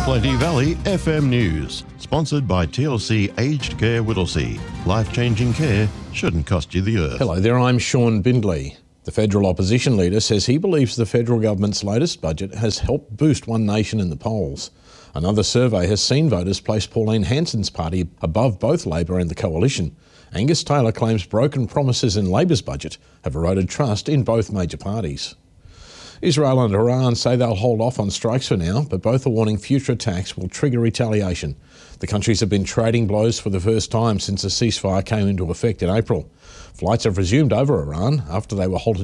Plenty Valley FM News, sponsored by TLC Aged Care Whittlesea. Life-changing care shouldn't cost you the earth. Hello there, I'm Sean Bindley. The federal opposition leader says he believes the federal government's latest budget has helped boost One Nation in the polls. Another survey has seen voters place Pauline Hanson's party above both Labor and the Coalition. Angus Taylor claims broken promises in Labor's budget have eroded trust in both major parties. Israel and Iran say they'll hold off on strikes for now, but both are warning future attacks will trigger retaliation. The countries have been trading blows for the first time since a ceasefire came into effect in April. Flights have resumed over Iran after they were halted